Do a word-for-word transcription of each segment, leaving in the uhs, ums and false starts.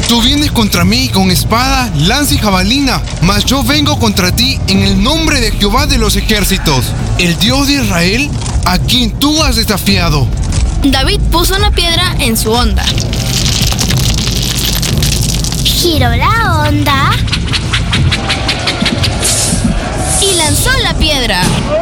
Tú vienes contra mí con espada, lanza y jabalina, mas yo vengo contra ti en el nombre de Jehová de los ejércitos, el Dios de Israel, a quien tú has desafiado. David puso una piedra en su honda. Giró la honda y lanzó la piedra.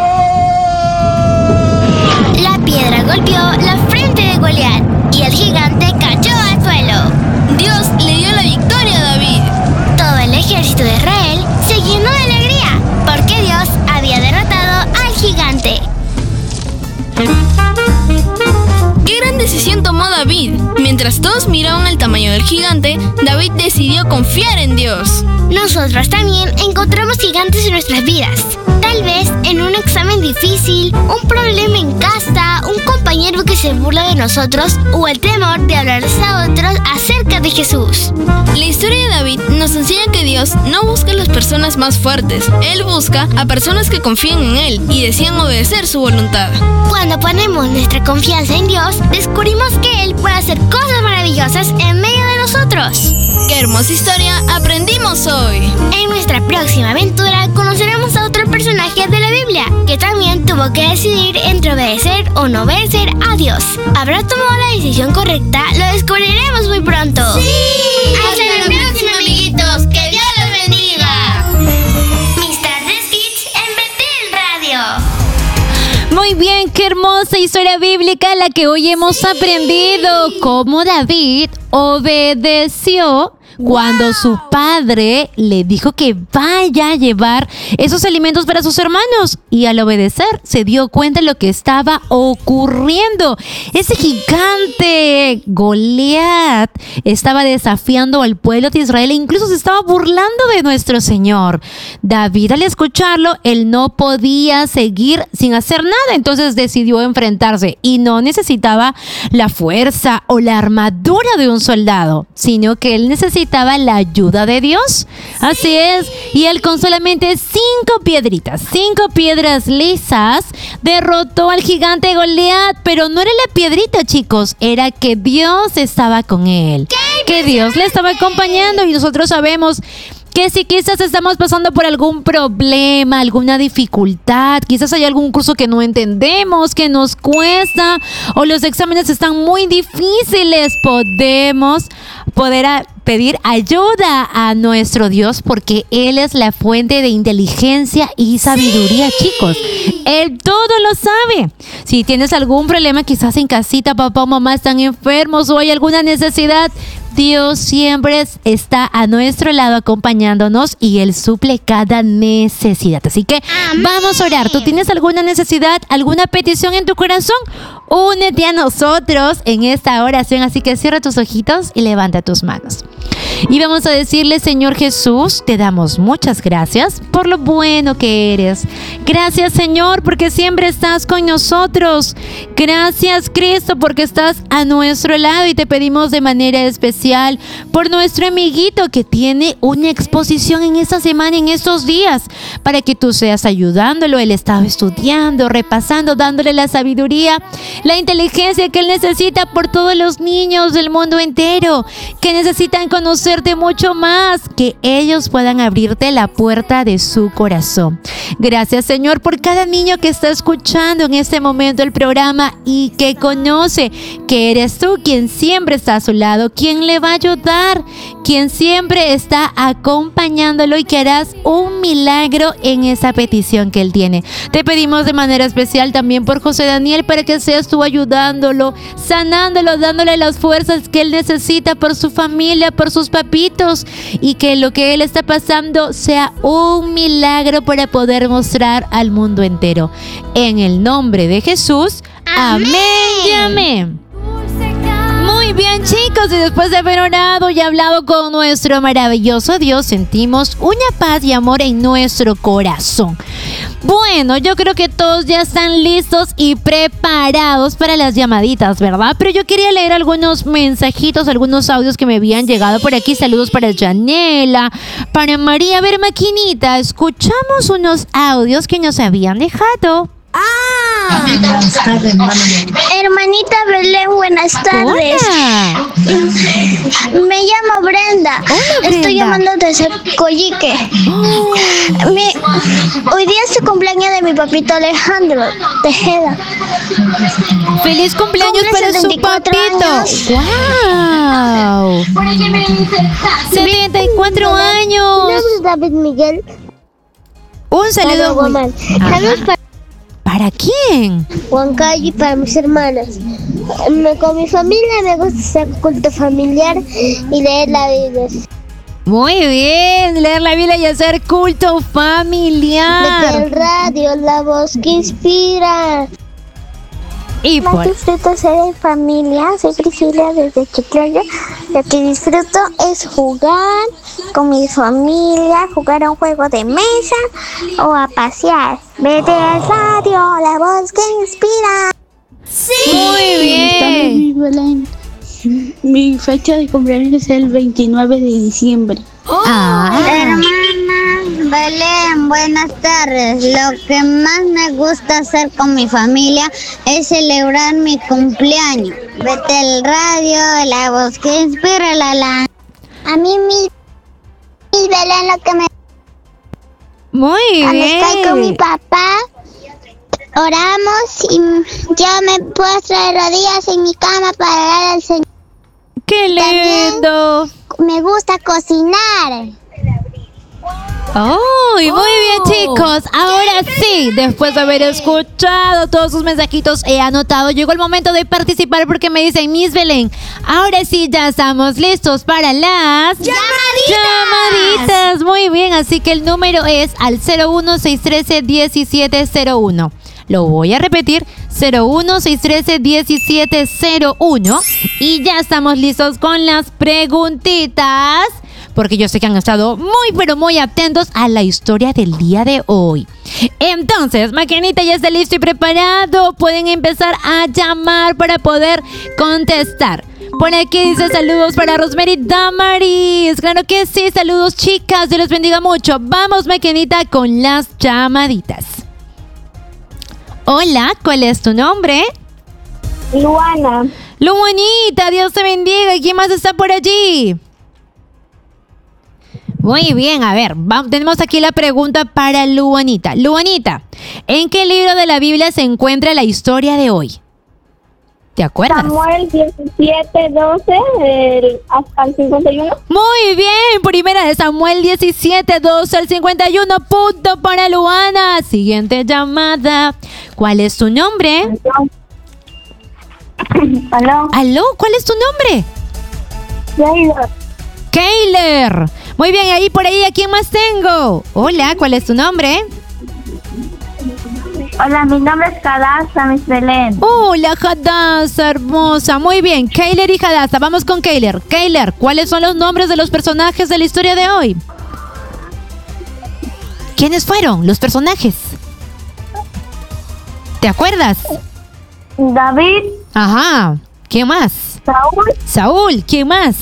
La piedra golpeó la frente de Goliat y el gigante cayó al suelo. Dios le dio la victoria a David. Todo el ejército de Israel se llenó de alegría porque Dios había derrotado al gigante. ¿Qué gran decisión tomó David? Mientras todos miraban el tamaño del gigante, David decidió confiar en Dios. Nosotros también encontramos gigantes en nuestras vidas. Tal vez en un examen difícil, un problema en casa, un compañero que se burla de nosotros o el temor de hablarles a otros acerca de Jesús. La historia de David nos enseña que Dios no busca a las personas más fuertes. Él busca a personas que confíen en Él y desean obedecer su voluntad. Cuando ponemos nuestra confianza en Dios, descubrimos que Él puede hacer cosas maravillosas en medio de nosotros. ¡Qué hermosa historia aprendimos hoy! En nuestra próxima aventura conoceremos a otro personaje de la Biblia que también tuvo que decidir entre obedecer o no obedecer a Dios. ¿Habrá tomado la decisión correcta? Lo descubriremos muy pronto. ¡Sí! ¡Hasta la próxima, amiguitos! ¡Que Dios los bendiga! Mis tardes Kids en Betel Radio. Muy bien, qué hermosa historia bíblica la que hoy hemos sí. aprendido. Cómo David obedeció cuando wow. su padre le dijo que vaya a llevar esos alimentos para sus hermanos, y al obedecer se dio cuenta de lo que estaba ocurriendo. Ese gigante Goliat estaba desafiando al pueblo de Israel e incluso se estaba burlando de nuestro Señor. David, al escucharlo, él no podía seguir sin hacer nada, entonces decidió enfrentarse y no necesitaba la fuerza o la armadura de un soldado, sino que él necesitaba la ayuda de Dios. Así es, y él con solamente cinco piedritas, cinco piedras lisas, derrotó al gigante Goliat. Pero no era la piedrita, chicos, era que Dios estaba con él, que Dios le estaba acompañando. Y nosotros sabemos que si quizás estamos pasando por algún problema, alguna dificultad, quizás hay algún curso que no entendemos, que nos cuesta, o los exámenes están muy difíciles, podemos poder a pedir ayuda a nuestro Dios, porque Él es la fuente de inteligencia y sabiduría, sí. chicos. Él todo lo sabe. Si tienes algún problema, quizás en casita, papá o mamá están enfermos o hay alguna necesidad, Dios siempre está a nuestro lado acompañándonos y Él suple cada necesidad. Así que Amén. Vamos a orar. ¿Tú tienes alguna necesidad, alguna petición en tu corazón? Únete a nosotros en esta oración. Así que cierra tus ojitos y levanta tus manos. Y vamos a decirle: Señor Jesús, te damos muchas gracias por lo bueno que eres. Gracias, Señor, porque siempre estás con nosotros. Gracias, Cristo, porque estás a nuestro lado, y te pedimos de manera especial por nuestro amiguito que tiene una exposición en esta semana, en estos días, para que tú seas ayudándolo. Él estaba estudiando, repasando, dándole la sabiduría, la inteligencia que él necesita por todos los niños del mundo entero que necesitan conocerte mucho más, que ellos puedan abrirte la puerta de su corazón. Gracias, Señor, por cada niño que está escuchando en este momento el programa y que conoce que eres tú quien siempre está a su lado, quien le va a ayudar, quien siempre está acompañándolo, y que harás un milagro en esa petición que él tiene. Te pedimos de manera especial también por José Daniel, para que seas tú ayudándolo, sanándolo, dándole las fuerzas que él necesita por su familia, por sus papitos, y que lo que él está pasando sea un milagro para poder mostrar al mundo entero. En el nombre de Jesús, amén, amén y amén. Muy bien, chicos, y después de haber orado y hablado con nuestro maravilloso Dios, sentimos una paz y amor en nuestro corazón. Bueno, yo creo que todos ya están listos y preparados para las llamaditas, ¿verdad? Pero yo quería leer algunos mensajitos, algunos audios que me habían llegado por aquí. Saludos para Janela, para María. A ver, maquinita, escuchamos unos audios que nos habían dejado. ¡Ah! Buenas tardes, hermano. Hermanita Belén, buenas tardes. Hola. Me llamo Brenda. Hola, Estoy Brenda. llamando desde Coyique. Oh. Mi- hoy día es el cumpleaños de mi papito Alejandro Tejeda. ¡Feliz cumpleaños Cumple para su setenta y cuatro papito! años. ¡Wow! setenta y cuatro Mi años. nombre es David Miguel. Un saludo. muy- Guamal. Ajá. Saludos para ¿Para quién? Huancayo y para mis hermanas. Me- con mi familia me gusta hacer culto familiar y leer la Biblia. Muy bien, leer la Biblia y hacer culto Desde familiar. el radio, la voz que inspira. Y Más por... disfruto ser en familia, soy Priscila desde Chiclayo. Lo que disfruto es jugar con mi familia, jugar a un juego de mesa o a pasear. Vete al radio, la voz que inspira. Muy bien. Mi Belén. Mi fecha de cumpleaños es el veintinueve de diciembre. Ah, Hermana Belén, buenas tardes. Lo que más me gusta hacer con mi familia es celebrar mi cumpleaños. Vete al radio, la voz que inspira, la la. A mí mi, mi Belén lo que me muy Cuando estoy con mi bien. papá, oramos y yo me puesto de rodillas en mi cama para orar al Señor. ¡Qué lindo! Me gusta cocinar. ¡Oh! Y muy bien, chicos. Ahora sí, después de haber escuchado todos sus mensajitos, he anotado. Llegó el momento de participar porque me dicen, Miss Belén, ahora sí ya estamos listos para las ¡Llamaditas! llamaditas. Muy bien, así que el número es al cero uno seis uno tres diecisiete cero uno. Lo voy a repetir, cero uno seis uno tres diecisiete cero uno. Y ya estamos listos con las preguntitas, porque yo sé que han estado muy pero muy atentos a la historia del día de hoy. Entonces, maquinita ya está listo y preparado. Pueden empezar a llamar para poder contestar. Por aquí dice saludos para Rosemary Damaris. Claro que sí, saludos chicas, Dios les bendiga mucho. Vamos, maquinita, con las llamaditas. Hola, ¿cuál es tu nombre? Luana. Luanita, Dios te bendiga. ¿Quién más está por allí? Muy bien, a ver, vamos, tenemos aquí la pregunta para Luanita. Luanita, ¿en qué libro de la Biblia se encuentra la historia de hoy? ¿Te acuerdas? Samuel diecisiete, doce, el, hasta el cincuenta y uno. Muy bien, primera de Samuel diecisiete, doce al cincuenta y uno, punto para Luana. Siguiente llamada. ¿Cuál es tu nombre? Aló. ¿Aló? ¿Cuál es tu nombre? Yair. Keiler. Muy bien, ahí por ahí, ¿a quién más tengo? Hola, ¿cuál es tu nombre? Hola, mi nombre es Cadasa, Miss Belén. Hola, Hadassah, hermosa. Muy bien, Keiler y Hadassah. Vamos con Keiler. Keiler, ¿cuáles son los nombres de los personajes de la historia de hoy? ¿Quiénes fueron los personajes? ¿Te acuerdas? David, Ajá. ¿Quién más? Saúl, Saúl. ¿Quién más?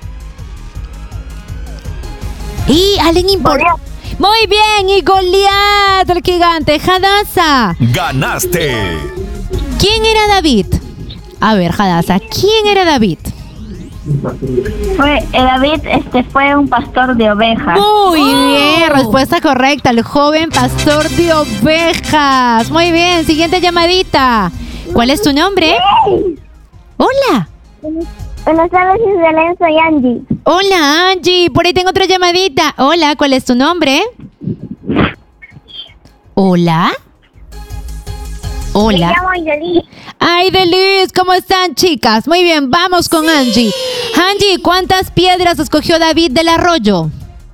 Y alguien importante. Muy bien, y Goliat, el gigante. Hadassah. ¡Ganaste! ¿Quién era David? A ver, Hadassah, ¿quién era David? fue, eh, David este, fue un pastor de ovejas. Muy bien, respuesta correcta, el joven pastor de ovejas. Muy bien, siguiente llamadita. ¿Cuál es tu nombre? Hola. Buenas tardes, Miss Belén, soy Angie. Hola, Angie. Por ahí tengo otra llamadita. Hola, ¿cuál es tu nombre? Hola. Hola. Me llamo Yoli. Ay, Delis, ¿cómo están, chicas? Muy bien, vamos con Angie. Angie, ¿cuántas piedras escogió David del arroyo?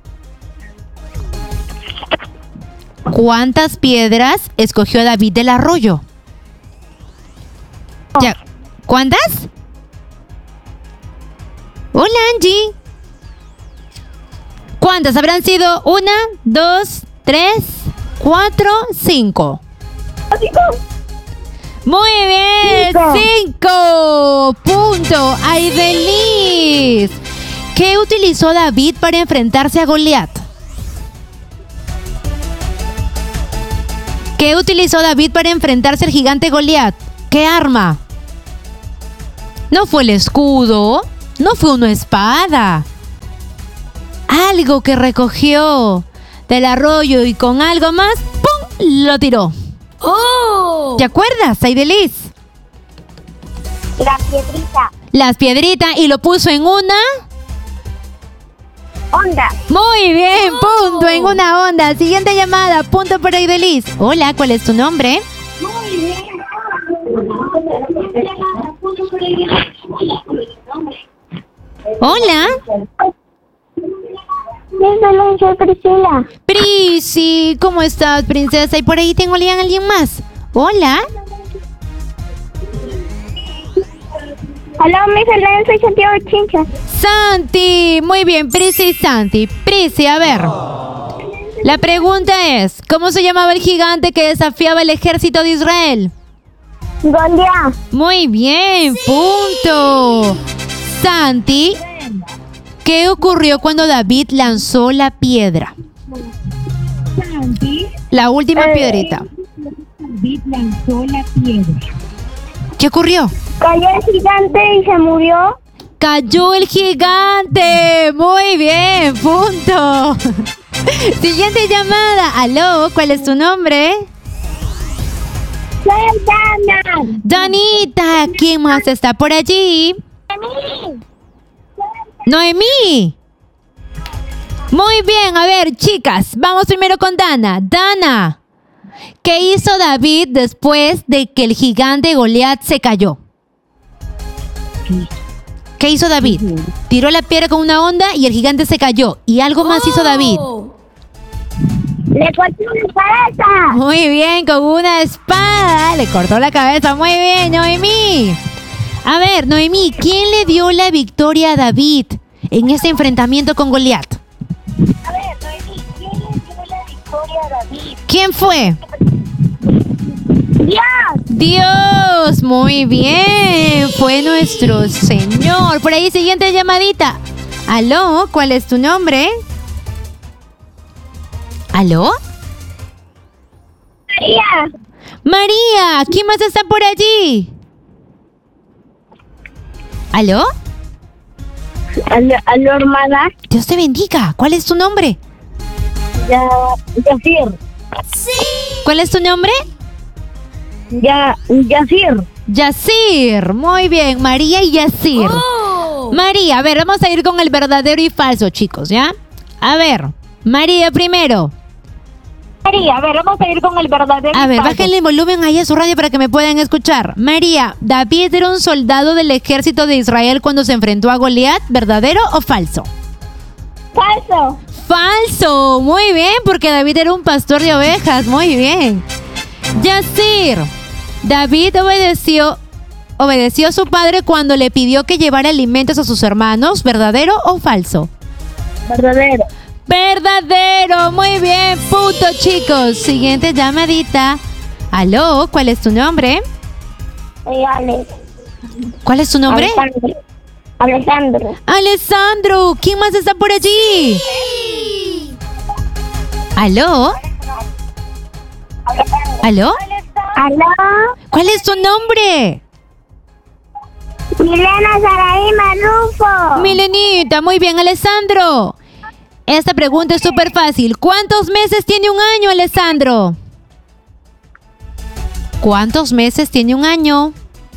¿Cuántas piedras escogió David del arroyo? Ya. ¿Cuántas? Hola, Angie. ¿Cuántas habrán sido? Una, dos, tres, cuatro, cinco. Muy bien, cinco. Punto. Ay, Delis. ¿Qué utilizó David para enfrentarse a Goliat? ¿Qué utilizó David para enfrentarse al gigante Goliat? ¿Qué arma? No fue el escudo, no fue una espada. Algo que recogió del arroyo y con algo más, ¡pum!, lo tiró. ¡Oh! ¿Te acuerdas, Aidelis? La piedrita. Las piedritas y lo puso en una... Onda. Muy bien, punto, en una onda. Siguiente llamada, punto para Aidelis. Hola, ¿cuál es tu nombre? Muy bien. Hola. Soy Priscila. Prisi, ¿cómo estás, princesa? Y por ahí tengo a alguien más. Hola. Hola, mi Selene, soy Santiago Chincha. Santi, muy bien, Prisi y Santi. Prisi, a ver. La pregunta es, ¿cómo se llamaba el gigante que desafiaba el ejército de Israel? Goliat. Muy bien, punto. Santi, ¿qué ocurrió cuando David lanzó la piedra? La última Eh. piedrita. David lanzó la piedra. ¿Qué ocurrió? Cayó el gigante y se murió. ¡Cayó el gigante! Muy bien, punto. Siguiente llamada. Aló, ¿cuál es tu nombre? Soy Dana. Danita, ¿quién más está por allí? Noemí. Muy bien, a ver, chicas, vamos primero con Dana. Dana, ¿qué hizo David después de que el gigante Goliat se cayó? ¿Qué hizo David? Tiró la piedra con una onda y el gigante se cayó. Y algo más hizo David. Le cortó la cabeza. Muy bien, con una espada. Le cortó la cabeza. Muy bien, Noemí. A ver, Noemí, ¿quién le dio la victoria a David en ese enfrentamiento con Goliat? A ver, Noemí, ¿quién le dio la victoria a David? ¿Quién fue? Dios. Dios, muy bien. Fue nuestro Señor. Por ahí, siguiente llamadita. Aló, ¿cuál es tu nombre? ¿Aló? María. María, ¿quién más está por allí? ¿Aló? Aló, aló, hermana. Dios te bendiga. ¿Cuál es tu nombre? Ya, Yacir. ¿Cuál es tu nombre? Ya, Yacir. Yacir. Muy bien, María y Yacir. ¡Oh! María, a ver, vamos a ir con el verdadero y falso, chicos, ¿ya? A ver, María primero. María, a ver, vamos a ir con el verdadero. A ver, bájenle el volumen ahí a su radio para que me puedan escuchar. María, ¿David era un soldado del ejército de Israel cuando se enfrentó a Goliat? ¿Verdadero o falso? Falso. Falso, muy bien, porque David era un pastor de ovejas, muy bien. Yacir, David obedeció, obedeció a su padre cuando le pidió que llevara alimentos a sus hermanos, ¿verdadero o falso? Verdadero. Verdadero, muy bien, punto, chicos. Siguiente llamadita. Aló, ¿cuál es tu nombre? Eh, Alex. ¿Cuál es tu nombre? Alejandro. Alejandro. Alessandro, ¿quién más está por allí? ¿Aló? ¿Aló? Aló. ¿Cuál es tu nombre? Milena Saraí Marufo. Milenita, muy bien, Alessandro. Esta pregunta es súper fácil. ¿Cuántos meses tiene un año, Alessandro? ¿Cuántos meses tiene un año?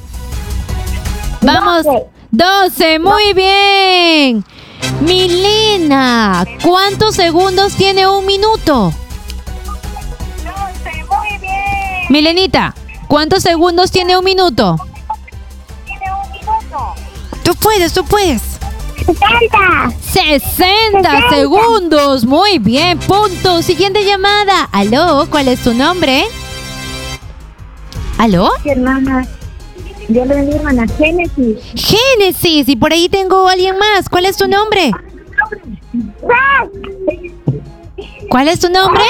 Vamos. Doce. doce, muy bien. Milena, ¿cuántos segundos tiene un minuto? doce, muy bien. Milenita, ¿cuántos segundos tiene un minuto? Tiene un minuto. Tú puedes, tú puedes. setenta. sesenta segundos. Muy bien, punto. Siguiente llamada. Aló, ¿cuál es tu nombre? ¿Aló? Hermana. Yo le bendiga, hermana. Génesis. Génesis. Y por ahí tengo a alguien más. ¿Cuál es tu nombre? ¿Cuál es tu nombre?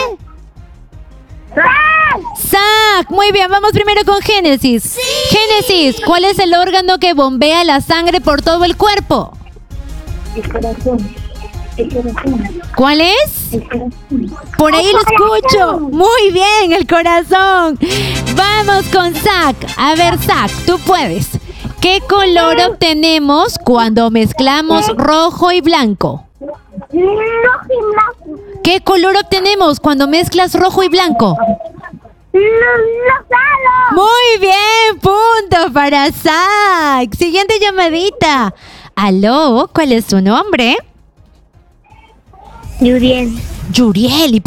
Zach. Muy bien, vamos primero con Génesis. Génesis, ¿cuál es el órgano que bombea la sangre por todo el cuerpo? El corazón. ¿Cuál es? Por ahí lo escucho. Muy bien, el corazón. Vamos con Zach. A ver, Zach, tú puedes. ¿Qué color obtenemos cuando mezclamos rojo y blanco? ¿Qué color obtenemos cuando mezclas rojo y blanco? Muy bien, punto para Zach. Siguiente llamadita. Aló, ¿cuál es su nombre? Yuriel. Yuriel. ¿Y